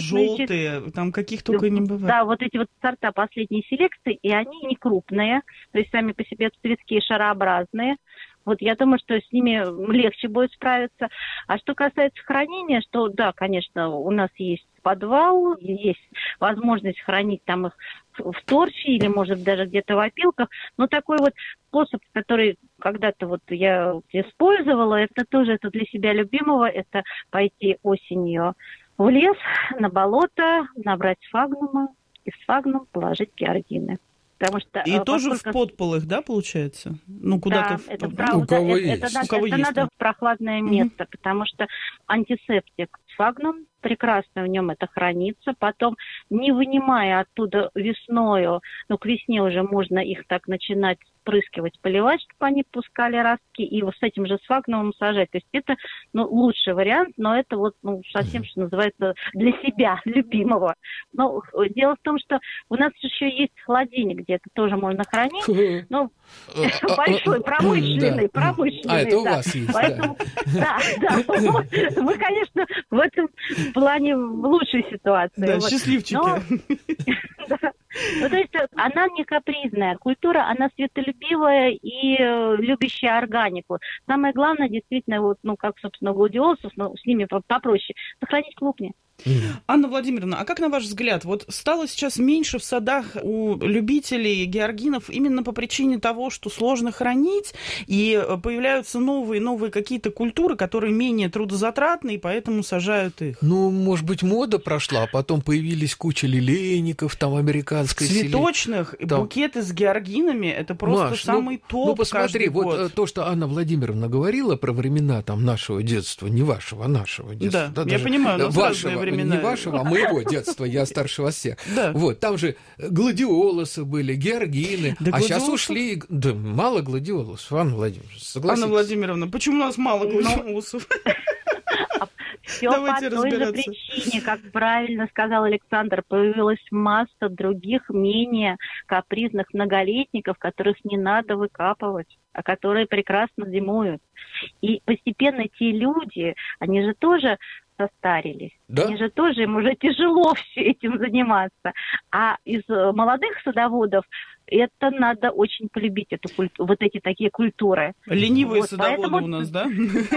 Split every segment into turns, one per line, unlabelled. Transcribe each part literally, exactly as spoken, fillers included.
желтые, там каких только не бывает.
Да, вот эти вот сорта последней селекции, и они не крупные, то есть сами по себе цветки шарообразные. Вот я думаю, что с ними легче будет справиться. А что касается хранения, что да, конечно, у нас есть подвал, есть возможность хранить там их в торфе или, может, даже где-то в опилках. Но такой вот способ, который когда-то вот я использовала, это тоже это для себя любимого, это пойти осенью в лес, на болото, набрать сфагнума и в сфагнум положить георгины. Потому что,
и тоже поскольку... в подпол их, да, получается? Ну, куда-то...
Да,
в...
это правда.
У кого
это,
есть.
это,
У кого
это
есть,
надо
да.
в прохладное место, mm-hmm. потому что антисептик сфагнум, прекрасно в нем это хранится. Потом, не вынимая оттуда весною, ну, к весне уже можно их так начинать спрыскивать, поливать, чтобы они пускали ростки, и вот с этим же сфагнумом сажать. То есть это, ну, лучший вариант, но это вот, ну, совсем, что называется, для себя, любимого. Но дело в том, что у нас еще есть холодильник, где это тоже можно хранить, ну, большой, промышленный, промышленный.
А, это у вас есть,
да. Да, да. Мы, конечно, в этом плане в лучшей ситуации.
Да, счастливчики.
Ну, то есть она не капризная культура, она светолюбивая и э, любящая органику. Самое главное, действительно, вот, ну, как, собственно, гладиолусов, но с ними попроще, сохранить клубни.
Анна Владимировна, а как на ваш взгляд, вот стало сейчас меньше в садах у любителей георгинов именно по причине того, что сложно хранить, и появляются новые, новые какие-то культуры, которые менее трудозатратны, и поэтому сажают их?
Ну, может быть, мода прошла, а потом появились куча лилейников, там, американской
цветочных,
селе... там...
букеты с георгинами, это просто
Маш,
самый
ну,
топ.
Ну, посмотри,
вот
год. То, что Анна Владимировна говорила про времена там нашего детства, не вашего, а нашего детства.
Да,
да,
я понимаю, но
вашего,
времена.
Не вашего, а моего детства, я старше вас всех.
Да.
Вот, там же гладиолусы были, георгины,
да,
а сейчас ушли... Да, мало гладиолусов, Анна Владимировна, согласитесь.
Анна Владимировна, почему у нас мало гладиолусов?
Все по той же причине, как правильно сказал Александр, появилась масса других менее капризных многолетников, которых не надо выкапывать, а которые прекрасно зимуют. И постепенно те люди, они же тоже состарились. Да? Они же тоже, им уже тяжело все этим заниматься. А из молодых садоводов это надо очень полюбить, эту культу, вот эти такие культуры.
Ленивые вот, садоводы поэтому... у нас, да?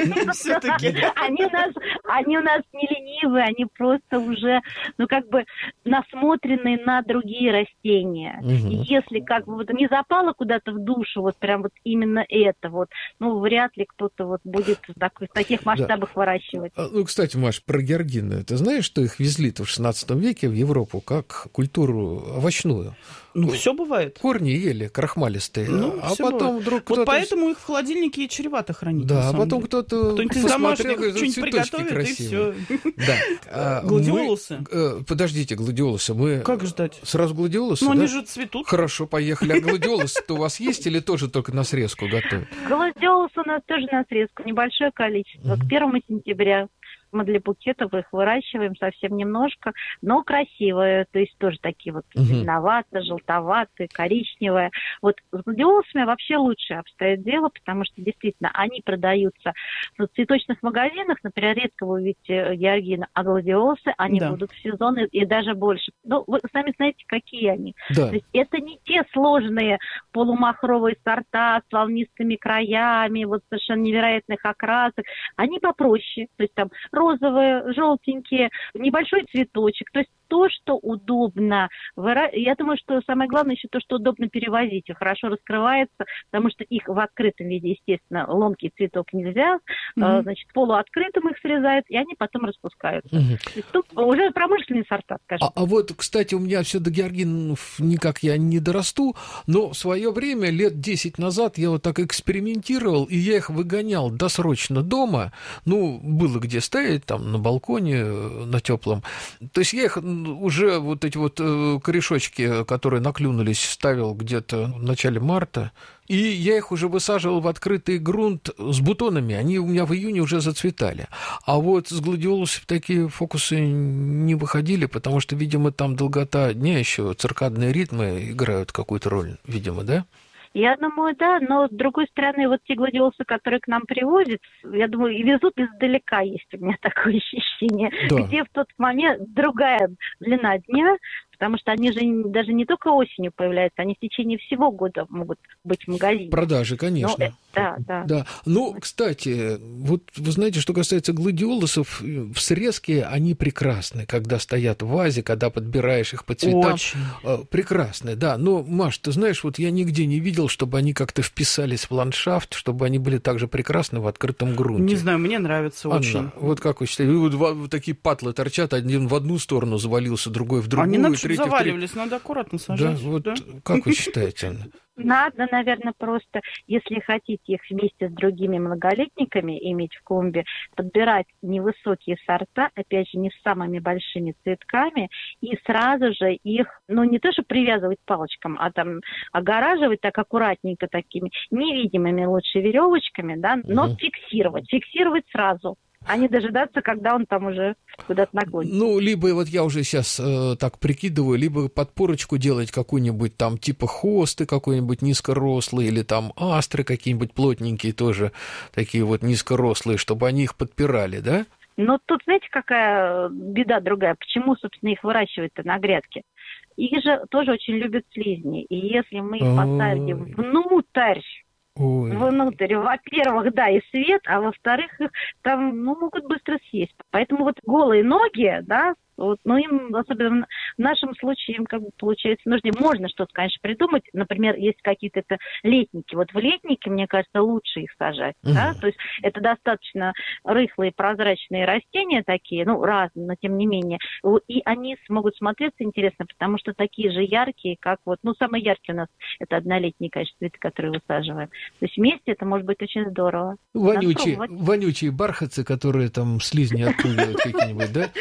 Они у нас, они у нас не ленивые, они просто уже, ну, как бы насмотренные на другие растения. И если как бы вот не запало куда-то в душу, вот прям вот именно это вот, ну, вряд ли кто-то вот будет в таких масштабах выращивать.
Ну, кстати, Маш, про георгины. Ты знаешь, что их везли-то в шестнадцатом веке в Европу как культуру овощную?
Ну, все бывает.
Корни ели крахмалистые,
ну,
а потом бывает. Вдруг кто-то...
Вот поэтому их в холодильнике и чревато хранить.
Да, а потом кто-то
кто-нибудь из домашних что-нибудь приготовит, красивые. И все.
Да.
Гладиолусы?
Мы... Подождите, гладиолусы. Мы...
Как ждать?
Сразу гладиолусы,
Ну,
да?
они же цветут.
Хорошо, поехали. А гладиолусы-то у вас есть или тоже только на срезку готовят?
Гладиолусы у нас тоже на срезку, небольшое количество. К первому сентября. Мы для букетов их выращиваем совсем немножко, но красивые, то есть тоже такие вот зеленоватые, желтоватые, коричневые. Вот с гладиолусами вообще лучше обстоит дело, потому что действительно они продаются в цветочных магазинах, например, редко вы увидите георгины, а гладиолусы, они да. будут в сезон и, и даже больше. Ну, вы сами знаете, какие они.
Да.
То есть это не те сложные полумахровые сорта с волнистыми краями, вот совершенно невероятных окрасок. Они попроще, то есть там розовые, желтенькие, небольшой цветочек. То есть то, что удобно. Я думаю, что самое главное еще то, что удобно перевозить и хорошо раскрывается, потому что их в открытом виде, естественно, ломкий цветок нельзя. Mm-hmm. Значит, полуоткрытым их срезают, и они потом распускаются. Mm-hmm. То есть, тут уже промышленные сорта, скажем.
А, а вот, кстати, у меня все до георгинов никак я не дорасту, но в свое время, лет десять назад, я вот так экспериментировал, и я их выгонял досрочно дома. Ну, было где стоять, там, на балконе, на теплом. То есть я их уже вот эти вот корешочки, которые наклюнулись, ставил где-то в начале марта, и я их уже высаживал в открытый грунт с бутонами, они у меня в июне уже зацветали. А вот с гладиолусами такие фокусы не выходили, потому что, видимо, там долгота дня еще, циркадные ритмы играют какую-то роль, видимо, да?
Я думаю, да, но с другой стороны, вот те гладиолусы, которые к нам привозят, я думаю, и везут издалека, есть у меня такое ощущение,
Да.
где в тот момент другая длина дня, потому что они же даже не только осенью появляются, они в течение всего года могут быть в магазине.
Продажи, конечно.
Ну, э, да, да.
Да. Ну, кстати, вот вы знаете, что касается гладиолусов, в срезке они прекрасны, когда стоят в вазе, когда подбираешь их по цветам.
Очень.
Прекрасны, да. Но, Маш, ты знаешь, вот я нигде не видел, чтобы они как-то вписались в ландшафт, чтобы они были так же прекрасны в открытом грунте.
Не знаю, мне нравится
Анна,
очень.
вот как вы считаете? Вот, два, вот такие патлы торчат, один в одну сторону завалился, другой в другую.
А не надо, чтобы
третий в
заваливались,
третью.
надо аккуратно
Да,
сажать.
вот
да?
как вы считаете, Анна?
Надо, наверное, просто, если хотите их вместе с другими многолетниками иметь в клумбе, подбирать невысокие сорта, опять же, не с самыми большими цветками, и сразу же их, ну, не то, что привязывать палочкам, а там огораживать так аккуратненько такими невидимыми лучше веревочками, да, но
Мгм.
фиксировать, фиксировать сразу, а не дожидаться, когда он там уже куда-то наклонится.
Ну, либо вот я уже сейчас э, так прикидываю, либо подпорочку делать какую-нибудь там типа хосты какой-нибудь низкорослый, или там астры какие-нибудь плотненькие тоже, такие вот низкорослые, чтобы они их подпирали, да?
Но тут, знаете, какая беда другая? Почему, собственно, их выращивают-то на грядке? Их же тоже очень любят слизни. И если мы их посадим
Ой.
внутрь,
Ой.
внутрь, во-первых, да, и свет, а во-вторых, их там, ну, могут быстро съесть. Поэтому вот голые ноги, да, вот, ну, им, особенно в нашем случае, им, как бы, получается, нужнее. Можно что-то, конечно, придумать. Например, есть какие-то это летники. Вот в летнике, мне кажется, лучше их сажать,
Мгм.
да, то есть это достаточно рыхлые, прозрачные растения такие, ну, разные, но тем не менее. Вот, и они смогут смотреться интересно, потому что такие же яркие, как вот, ну, самые яркие у нас это однолетние, конечно, цветы, которые высаживаем. То есть вместе это может быть очень здорово.
Вонючие,
Надо пробовать.
вонючие бархатцы, которые там слизни отпугивают какие-нибудь, да?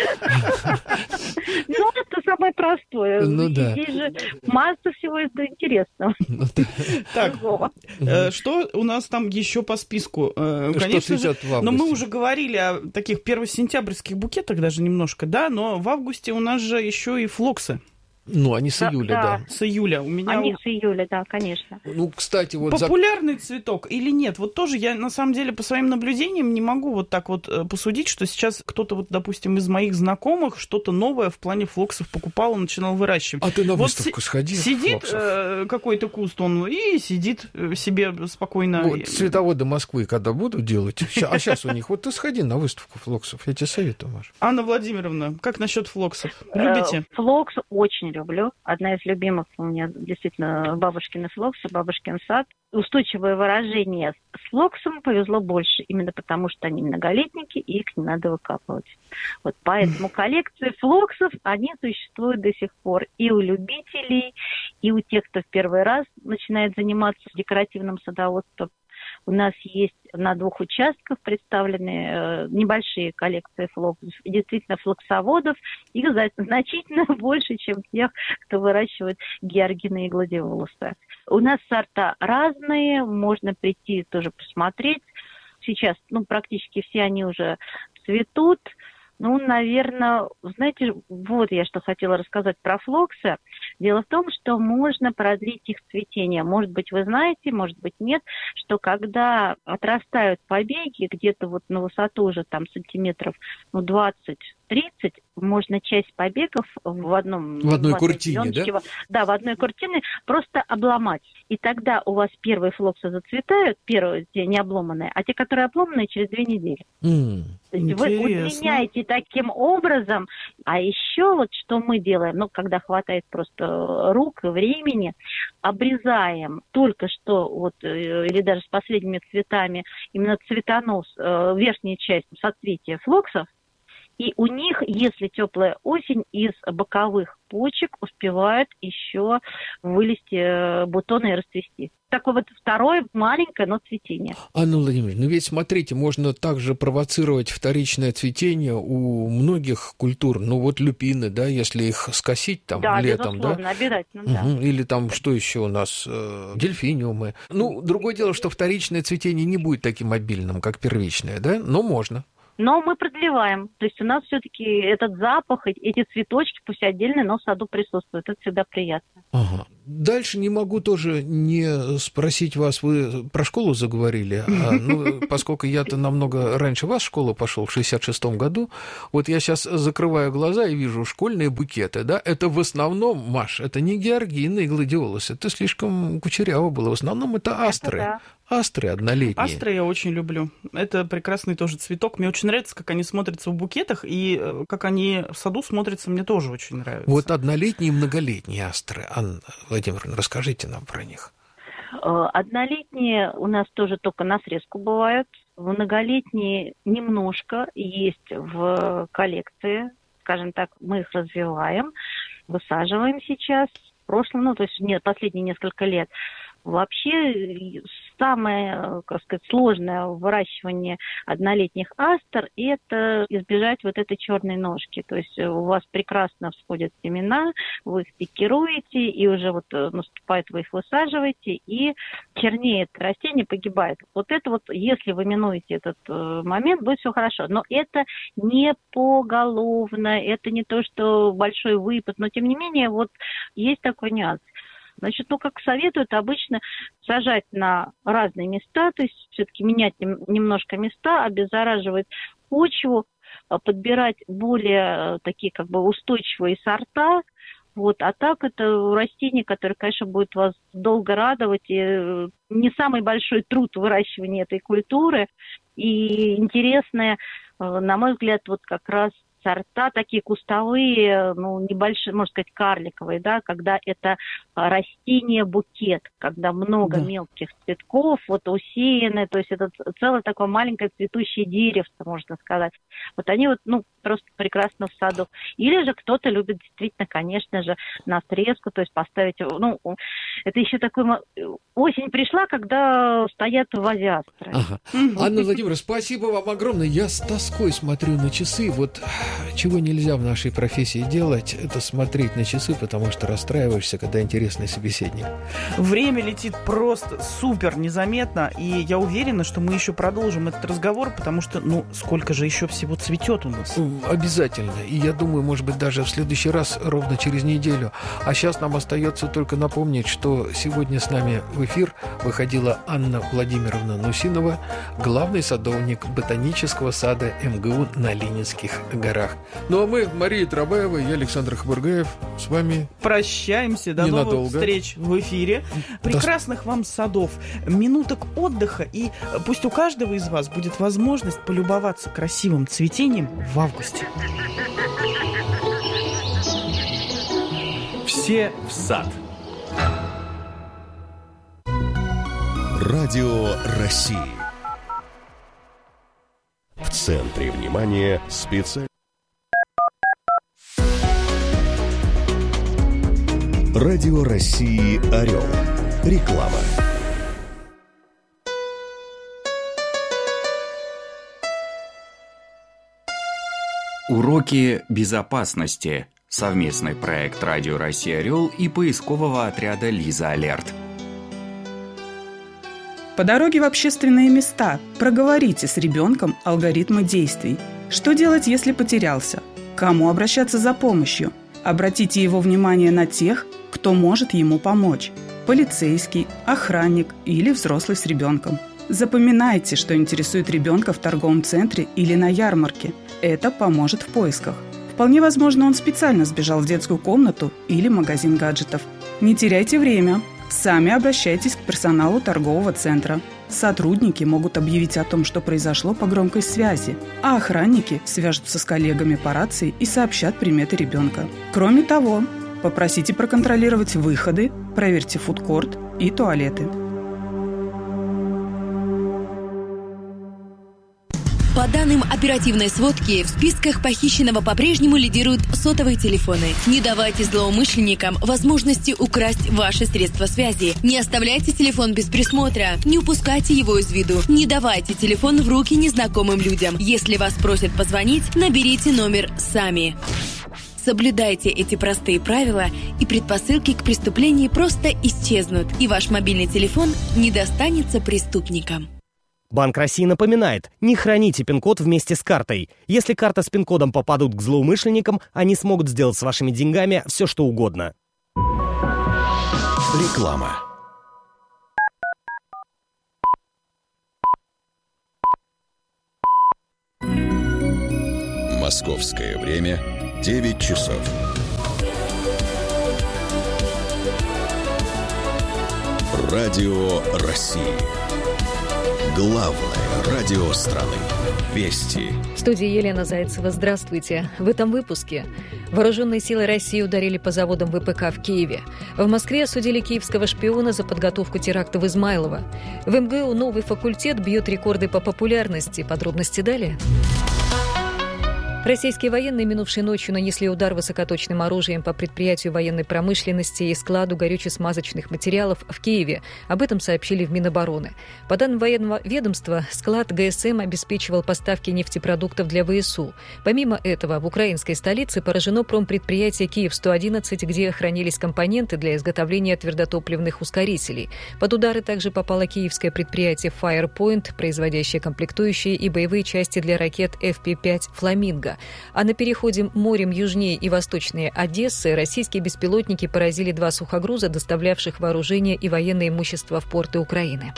Ну, это самое простое.
Ну да.
Здесь же масса всего интересного.
Ну, да.
Так,
Другого.
э, что у нас там еще по списку? Э,
Что
Конечно же,
цветет в августе?
но мы уже говорили о таких первосентябрьских букетах даже немножко, да, но в августе у нас же еще и флоксы
Ну, они с
Да,
июля,
да.
да.
с июля. У меня
Они с июля, да, конечно.
Ну, кстати, вот... за-
популярный цветок или нет? Вот тоже я, на самом деле, по своим наблюдениям не могу вот так вот э, посудить, что сейчас кто-то, вот, допустим, из моих знакомых что-то новое в плане флоксов покупал и начинал выращивать.
А ты на
Вот
выставку
си-
сходи.
Сидит
флоксов.
э, какой-то куст, он и сидит э, себе спокойно.
Вот цветоводы Москвы когда будут делать? Ща- А сейчас у них, вот ты сходи на выставку флоксов, я тебе советую, Маша.
Анна Владимировна, как насчет флоксов?
Э,
Любите?
Флокс очень люблю. Одна из любимых у меня действительно бабушкины флоксы, бабушкин сад. Устойчивое выражение. С флоксом повезло больше, именно потому что они многолетники, и их не надо выкапывать. Вот поэтому коллекции флоксов, они существуют до сих пор и у любителей, и у тех, кто в первый раз начинает заниматься декоративным садоводством. У нас есть на двух участках представлены э, небольшие коллекции флоксов. И действительно, флоксоводов их за- значительно больше, чем тех, кто выращивает георгины и гладиолусы. У нас сорта разные, можно прийти тоже посмотреть. Сейчас, ну, практически все они уже цветут. Ну, наверное, знаете, вот я что хотела рассказать про флоксы. Дело в том, что можно продлить их цветение. Может быть, вы знаете, может быть, нет, что когда отрастают побеги где-то вот на высоту уже там сантиметров ну, двадцать-тридцать, можно часть побегов в одном...
В одной
в
куртине, да?
зеленочке, Да, в одной куртине просто обломать. И тогда у вас первые флоксы зацветают, первые, те не обломанные, а те, которые обломанные, через две недели.
М.
То есть вы
Интересно.
удлиняете таким образом, а еще вот что мы делаем, ну, когда хватает просто рук и времени, обрезаем только что, вот, э, или даже с последними цветами, именно цветонос, э, верхняя часть соцветия флоксов, и у них, если теплая осень, из боковых почек успевают еще вылезти э, бутоны и расцвести. Такое вот второе маленькое, но цветение.
Анна Владимировна, ну ведь смотрите, можно также провоцировать вторичное цветение у многих культур. Ну вот люпины, да, если их скосить там
Да,
летом,
безусловно,
да?
обязательно, да.
Мгм. Или там что еще у нас? Э, Дельфиниумы. Ну, другое дело, что вторичное цветение не будет таким обильным, как первичное, да? Но можно.
Но мы продлеваем. То есть у нас все-таки этот запах, эти цветочки, пусть отдельно, но в саду присутствуют. Это всегда приятно.
Ага. Дальше не могу тоже не спросить вас, вы про школу заговорили, а, ну, поскольку я-то намного раньше вас в школу пошел, в шестьдесят шестом году, вот я сейчас закрываю глаза и вижу школьные букеты, да, это в основном, Маш, это не георгины и гладиолусы, это слишком кучеряво было, в основном это астры. Это да. Астры однолетние.
Астры я очень люблю. Это прекрасный тоже цветок. Мне очень нравится, как они смотрятся в букетах, и как они в саду смотрятся, мне тоже очень нравится.
Вот однолетние и многолетние астры. Анна Владимировна, расскажите нам про них.
Однолетние у нас тоже только на срезку бывают. Многолетние немножко есть в коллекции. Скажем так, мы их развиваем, высаживаем сейчас. В прошлом, ну, то есть нет, последние несколько лет. Вообще, самое, как сказать, сложное в выращивании однолетних астр – это избежать вот этой черной ножки. То есть у вас прекрасно всходят семена, вы их пикируете, и уже вот наступает, вы их высаживаете, и чернеет растение, погибает. Вот это вот, если вы минуете этот момент, будет все хорошо. Но это не поголовно, это не то, что большой выпад, но тем не менее, вот есть такой нюанс. Значит, ну, как советуют обычно сажать на разные места, то есть все-таки менять немножко места, обеззараживать почву, подбирать более такие как бы устойчивые сорта. Вот. А так это растение, которое, конечно, будет вас долго радовать. И не самый большой труд в выращивании этой культуры. И интересное, на мой взгляд, вот как раз сорта такие кустовые, ну, небольшие, можно сказать, карликовые, да, когда это растение-букет, когда много да. мелких цветков, вот усеяны, то есть это целое такое маленькое цветущее деревце, можно сказать. Вот они вот, ну, просто прекрасно в саду. Или же кто-то любит действительно, конечно же, на срезку, то есть поставить, ну, это еще такой... Осень пришла, когда стоят в вазе астры.
Ага. Анна Владимировна, спасибо вам огромное. Я с тоской смотрю на часы, вот... Чего нельзя в нашей профессии делать, это смотреть на часы, потому что расстраиваешься, когда интересный собеседник.
Время летит просто супер незаметно, и я уверена, что мы еще продолжим этот разговор, потому что, ну, сколько же еще всего цветет у нас.
Обязательно. И я думаю, может быть, даже в следующий раз, ровно через неделю. А сейчас нам остается только напомнить, что сегодня с нами в эфир выходила Анна Владимировна Нусинова, главный садовник ботанического сада эм гэ у на Ленинских горах. Ну а мы, Мария Трабаева и я, Александр Хабургаев, с вами
прощаемся. До
ненадолго.
Новых встреч в эфире. Прекрасных вам садов, минуток отдыха, и пусть у каждого из вас будет возможность полюбоваться красивым цветением в августе.
Все в сад.
Радио России. В центре внимания специалист. Радио России «Орел». Реклама.
Уроки безопасности. Совместный проект Радио России «Орел» и поискового отряда «Лиза Алерт».
По дороге в общественные места проговорите с ребенком алгоритмы действий. Что делать, если потерялся? К кому обращаться за помощью? Обратите его внимание на тех, кто может ему помочь – полицейский, охранник или взрослый с ребенком. Запоминайте, что интересует ребенка в торговом центре или на ярмарке. Это поможет в поисках. Вполне возможно, он специально сбежал в детскую комнату или магазин гаджетов. Не теряйте время. Сами обращайтесь к персоналу торгового центра. Сотрудники могут объявить о том, что произошло по громкой связи, а охранники свяжутся с коллегами по рации и сообщат приметы ребенка. Кроме того, попросите проконтролировать выходы, проверьте фудкорт и туалеты.
По данным оперативной сводки, в списках похищенного по-прежнему лидируют сотовые телефоны. Не давайте злоумышленникам возможности украсть ваши средства связи. Не оставляйте телефон без присмотра. Не упускайте его из виду. Не давайте телефон в руки незнакомым людям. Если вас просят позвонить, наберите номер сами. Соблюдайте эти простые правила, и предпосылки к преступлению просто исчезнут, и ваш мобильный телефон не достанется преступникам.
Банк России напоминает, не храните пин-код вместе с картой. Если карта с пин-кодом попадут к злоумышленникам, они смогут сделать с вашими деньгами все, что угодно.
Реклама. Московское время девять часов. Радио России. Главное радио страны. Вести.
В студии Елена Зайцева. Здравствуйте. В этом выпуске. Вооруженные силы России ударили по заводам ВПК в Киеве. В Москве осудили киевского шпиона за подготовку теракта в Измайлово. В МГУ новый факультет бьет рекорды по популярности. Подробности далее. Российские военные минувшей ночью нанесли удар высокоточным оружием по предприятию военной промышленности и складу горюче-смазочных материалов в Киеве. Об этом сообщили в Минобороны. По данным военного ведомства, склад ГСМ обеспечивал поставки нефтепродуктов для ВСУ. Помимо этого, в украинской столице поражено промпредприятие Киев сто одиннадцать, где хранились компоненты для изготовления твердотопливных ускорителей. Под удары также попало киевское предприятие Firepoint, производящее комплектующие и боевые части для ракет эф пи пять «Фламинго». А на переходе морем южнее и восточнее Одессы российские беспилотники поразили два сухогруза, доставлявших вооружение и военное имущество в порты Украины.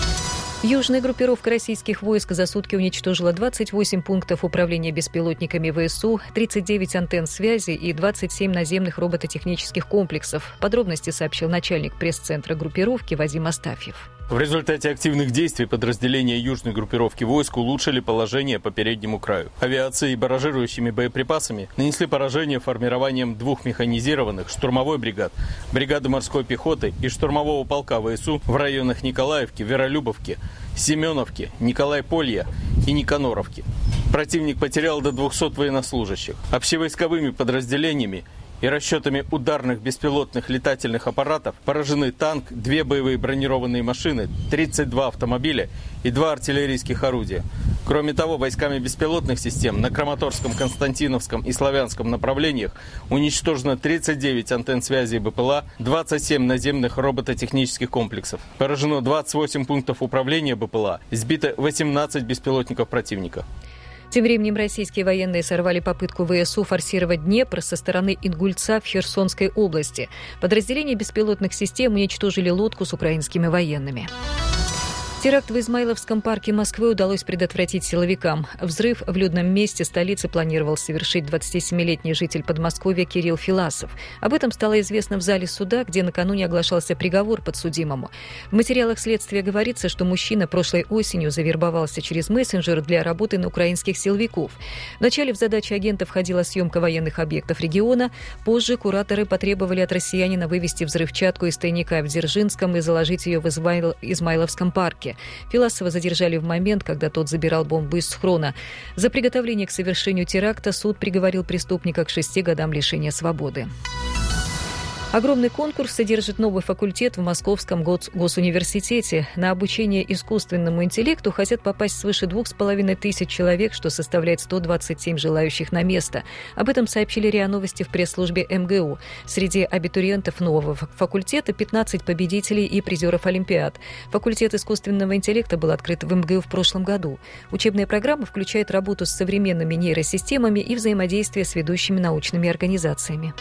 Южная группировка российских войск за сутки уничтожила двадцать восемь пунктов управления беспилотниками ВСУ, тридцать девять антенн связи и двадцать семь наземных робототехнических комплексов. Подробности сообщил начальник пресс-центра группировки Вадим Астафьев.
В результате активных действий подразделения южной группировки войск улучшили положение по переднему краю. Авиацией и баражирующими боеприпасами нанесли поражение формированием двух механизированных штурмовой бригад, бригады морской пехоты и штурмового полка ВСУ в районах Николаевки, Веролюбовки, Семеновки, Николай-Полья и Никаноровки. Противник потерял до двухсот военнослужащих. Общевойсковыми подразделениями и расчетами ударных беспилотных летательных аппаратов поражены танк, две боевые бронированные машины, тридцать два автомобиля и два артиллерийских орудия. Кроме того, войсками беспилотных систем на Краматорском, Константиновском и Славянском направлениях уничтожено тридцать девять антенн связи и БПЛА, двадцать семь наземных робототехнических комплексов. Поражено двадцать восемь пунктов управления БПЛА, сбито восемнадцать беспилотников противника.
Тем временем российские военные сорвали попытку ВСУ форсировать Днепр со стороны Ингульца в Херсонской области. Подразделения беспилотных систем уничтожили лодку с украинскими военными. Теракт в Измайловском парке Москвы удалось предотвратить силовикам. Взрыв в людном месте столицы планировал совершить двадцатисемилетний житель Подмосковья Кирилл Филасов. Об этом стало известно в зале суда, где накануне оглашался приговор подсудимому. В материалах следствия говорится, что мужчина прошлой осенью завербовался через мессенджер для работы на украинских силовиков. Вначале в задачи агента входила съемка военных объектов региона. Позже кураторы потребовали от россиянина вывести взрывчатку из тайника в Дзержинском и заложить ее в Измайл... Измайловском парке. Филасова задержали в момент, когда тот забирал бомбу из схрона. За приготовление к совершению теракта суд приговорил преступника к шести годам лишения свободы. Огромный конкурс содержит новый факультет в Московском гос- госуниверситете. На обучение искусственному интеллекту хотят попасть свыше двух с половиной тысяч человек, что составляет сто двадцать семь желающих на место. Об этом сообщили РИА Новости в пресс-службе МГУ. Среди абитуриентов нового факультета пятнадцать победителей и призеров Олимпиад. Факультет искусственного интеллекта был открыт в МГУ в прошлом году. Учебная программа включает работу с современными нейросистемами и взаимодействие с ведущими научными организациями.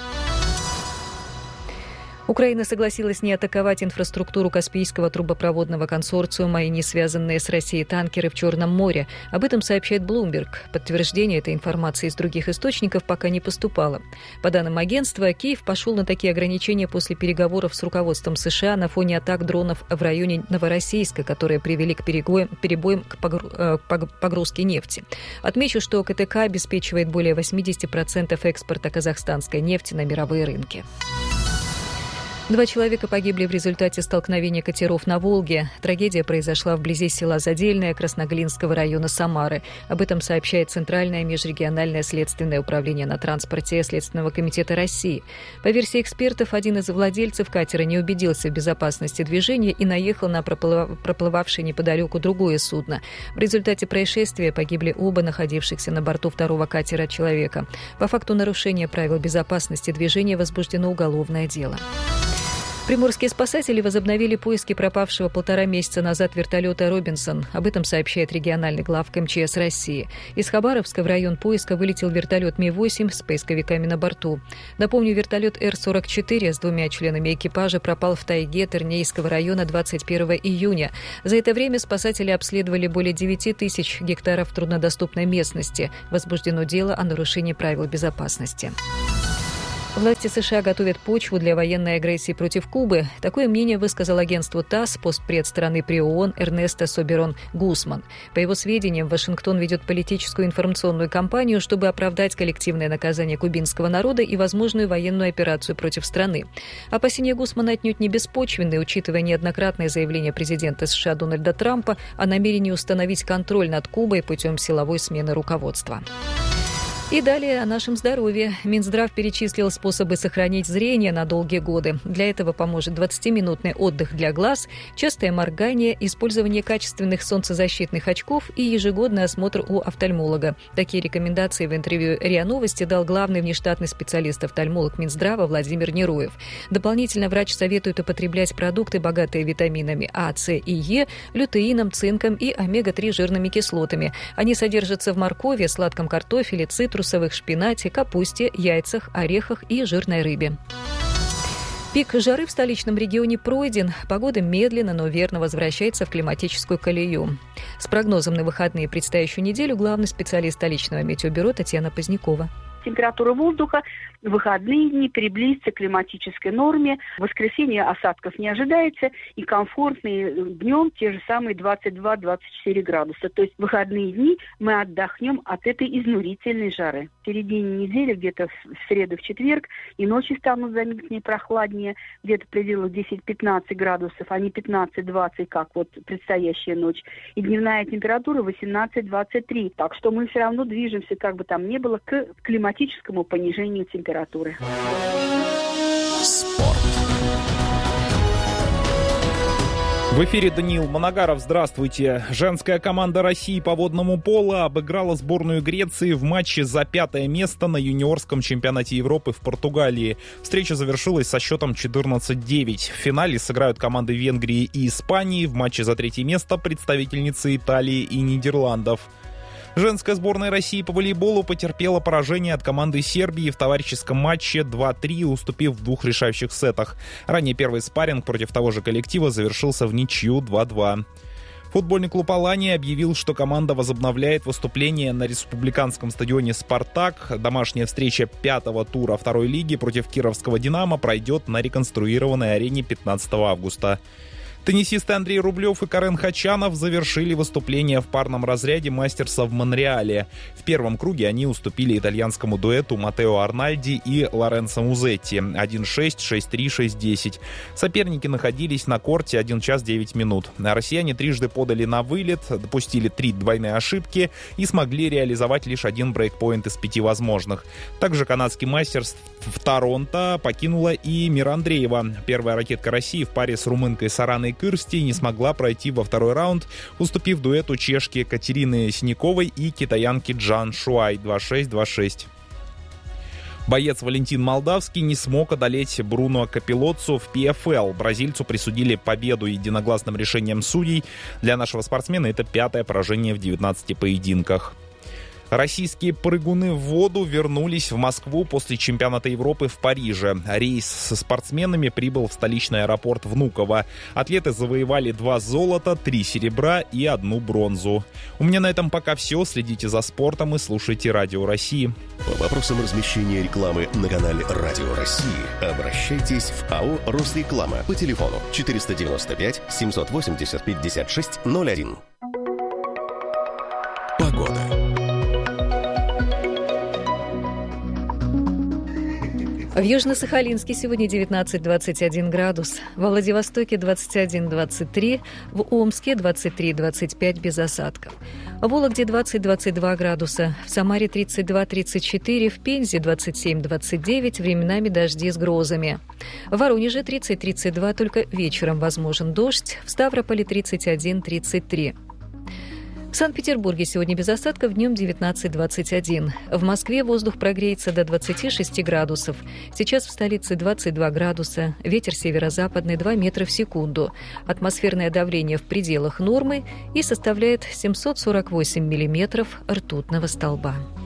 Украина согласилась не атаковать инфраструктуру Каспийского трубопроводного консорциума и не связанные с Россией танкеры в Черном море. Об этом сообщает Bloomberg. Подтверждение этой информации из других источников пока не поступало. По данным агентства, Киев пошел на такие ограничения после переговоров с руководством США на фоне атак дронов в районе Новороссийска, которые привели к перебоям к погрузке нефти. Отмечу, что КТК обеспечивает более восемьдесят процентов экспорта казахстанской нефти на мировые рынки. Два человека погибли в результате столкновения катеров на Волге. Трагедия произошла вблизи села Задельное Красноглинского района Самары. Об этом сообщает Центральное межрегиональное следственное управление на транспорте Следственного комитета России. По версии экспертов, один из владельцев катера не убедился в безопасности движения и наехал на проплывавшее неподалеку другое судно. В результате происшествия погибли оба находившихся на борту второго катера человека. По факту нарушения правил безопасности движения возбуждено уголовное дело. Приморские спасатели возобновили поиски пропавшего полтора месяца назад вертолета «Робинсон». Об этом сообщает региональный главк МЧС России. Из Хабаровска в район поиска вылетел вертолет Ми восемь с поисковиками на борту. Напомню, вертолет Эр сорок четыре с двумя членами экипажа пропал в тайге Тернейского района двадцать первого июня. За это время спасатели обследовали более девяти тысяч гектаров труднодоступной местности. Возбуждено дело о нарушении правил безопасности. Власти США готовят почву для военной агрессии против Кубы. Такое мнение высказал агентству ТАСС постпред страны при ООН Эрнесто Соберон Гусман. По его сведениям, Вашингтон ведет политическую информационную кампанию, чтобы оправдать коллективное наказание кубинского народа и возможную военную операцию против страны. Опасения Гусмана отнюдь не беспочвенные, учитывая неоднократное заявление президента США Дональда Трампа о намерении установить контроль над Кубой путем силовой смены руководства. И далее о нашем здоровье. Минздрав перечислил способы сохранить зрение на долгие годы. Для этого поможет двадцатиминутный отдых для глаз, частое моргание, использование качественных солнцезащитных очков и ежегодный осмотр у офтальмолога. Такие рекомендации в интервью РИА Новости дал главный внештатный специалист-офтальмолог Минздрава Владимир Неруев. Дополнительно врач советует употреблять продукты, богатые витаминами А, С и Е, лютеином, цинком и омега три жирными кислотами. Они содержатся в моркови, сладком картофеле, цитрусовых, шпинате, капусте, яйцах, орехах и жирной рыбе. Пик жары в столичном регионе пройден. Погода медленно, но верно возвращается в климатическую колею. С прогнозом на выходные и предстоящую неделю главный специалист столичного метеобюро Татьяна Позднякова.
Температура воздуха в выходные дни приблизится к климатической норме. В воскресенье осадков не ожидается, и комфортные днем те же самые двадцать два - двадцать четыре градуса. То есть в выходные дни мы отдохнем от этой изнурительной жары. В середине недели, где-то в среду, в четверг, и ночи станут заметнее прохладнее, где-то в пределах десять - пятнадцать градусов, а не пятнадцать - двадцать, как вот предстоящая ночь. И дневная температура восемнадцать - двадцать три. Так что мы все равно движемся, как бы там ни было, к климатическому понижению температуры.
Спорт.
В эфире Даниил Моногаров. Здравствуйте. Женская команда России по водному полу обыграла сборную Греции в матче за пятое место на юниорском чемпионате Европы в Португалии. Встреча завершилась со счетом четырнадцать девять. В финале сыграют команды Венгрии и Испании. В матче за третье место представительницы Италии и Нидерландов. Женская сборная России по волейболу потерпела поражение от команды Сербии в товарищеском матче два три, уступив в двух решающих сетах. Ранее первый спарринг против того же коллектива завершился в ничью два два. Футбольный клуб «Алания» объявил, что команда возобновляет выступление на республиканском стадионе «Спартак». Домашняя встреча пятого тура второй лиги против кировского «Динамо» пройдет на реконструированной арене пятнадцатого августа. Теннисисты Андрей Рублев и Карен Хачанов завершили выступление в парном разряде мастерса в Монреале. В первом круге они уступили итальянскому дуэту Матео Арнальди и Лоренцо Музетти один шесть, шесть три, шесть десять. Соперники находились на корте один час девять минут. Россияне трижды подали на вылет, допустили три двойные ошибки и смогли реализовать лишь один брейкпоинт из пяти возможных. Также канадский мастерс в Торонто покинула и Мира Андреева. Первая ракетка России в паре с румынкой Сараной Кырсти не смогла пройти во второй раунд, уступив дуэту чешки Катерины Синяковой и китаянки Джан Шуай два шесть, два шесть. Боец Валентин Молдавский не смог одолеть Бруно Капилоццу в пи эф эл. Бразильцу присудили победу единогласным решением судей. Для нашего спортсмена это пятое поражение в девятнадцати поединках. Российские прыгуны в воду вернулись в Москву после чемпионата Европы в Париже. Рейс со спортсменами прибыл в столичный аэропорт Внуково. Атлеты завоевали два золота, три серебра и одну бронзу. У меня на этом пока все. Следите за спортом и слушайте Радио России.
По вопросам размещения рекламы на канале Радио России обращайтесь в АО «Росреклама» по телефону четыреста девяносто пять семьсот восемьдесят пятьдесят шесть ноль один. Погода.
В Южно-Сахалинске сегодня девятнадцать - двадцать один градус, во Владивостоке двадцать один - двадцать три, в Омске двадцать три - двадцать пять без осадков, в Вологде двадцать - двадцать два градуса, в Самаре тридцать два - тридцать четыре, в Пензе двадцать семь - двадцать девять, временами дожди с грозами. В Воронеже тридцать - тридцать два, только вечером возможен дождь, в Ставрополе тридцать один - тридцать три. В Санкт-Петербурге сегодня без осадков, днем девятнадцать двадцать один. В Москве воздух прогреется до двадцати шести градусов. Сейчас в столице двадцать два градуса. Ветер северо-западный два метра в секунду. Атмосферное давление в пределах нормы и составляет семьсот сорок восемь миллиметров ртутного столба.